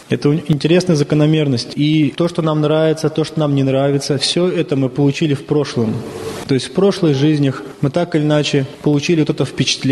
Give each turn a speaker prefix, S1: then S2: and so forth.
S1: Это интересная закономерность. И то, что нам нравится, то, что нам не нравится, все это мы получили в прошлом. То есть в прошлых жизнях мы так или иначе получили вот это впечатление.